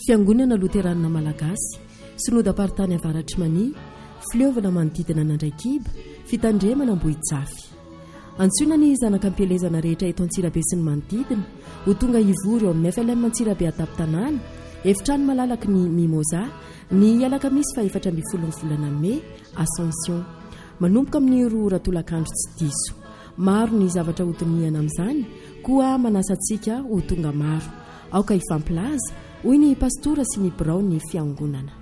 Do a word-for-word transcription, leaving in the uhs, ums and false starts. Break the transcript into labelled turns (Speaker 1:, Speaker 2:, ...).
Speaker 1: Fiangonana Loterana Malagasy, Synodam-paritany Avaratry Mania, Fileovana manodidina Nandraikiba, Fitandremana Ambohitsafy. Antsoina ny zanaka ampelezana rehetra eto Antsirabe sy ny manodidina ho tonga hivory eo amin'ny F L M Antsirabe Ataptanàna, efitrano malalaky ny Mimosa, ny alakamisy fa efatra amby folo ny volana May, Ascension. Manomboka amin'ny roa ora tolakandro tsy diso. Maro ny zavatra hotonihana amin'izany, koa manasa antsika ho tonga maro. Aoka ifampilaza, hoy ny pastora sy ny birao ny fiangonana.